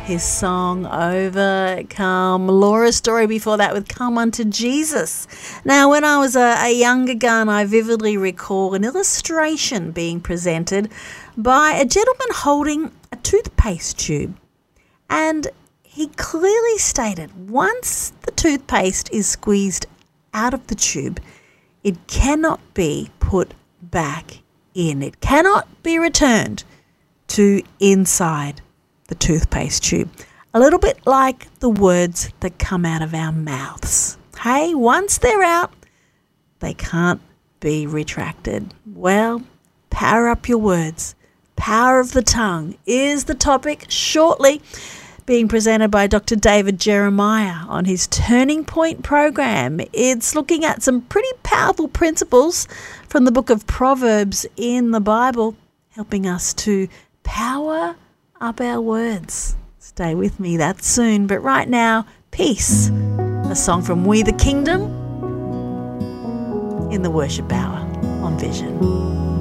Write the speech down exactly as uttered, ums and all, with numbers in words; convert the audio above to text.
his song Overcome. Laura's story before that with Come Unto Jesus. Now, when I was a, a younger gun, I vividly recall an illustration being presented by a gentleman holding a toothpaste tube. And he clearly stated once the toothpaste is squeezed out of the tube, it cannot be put back in. It cannot be returned to inside the toothpaste tube. A little bit like the words that come out of our mouths. Hey, once they're out, they can't be retracted. Well, power up your words. Power of the tongue is the topic shortly, being presented by Doctor David Jeremiah on his Turning Point program. It's looking at some pretty powerful principles from the book of Proverbs in the Bible, helping us to power up our words. Stay with me, that's soon. But right now, Peace, a song from We the Kingdom in the Worship Hour on Vision.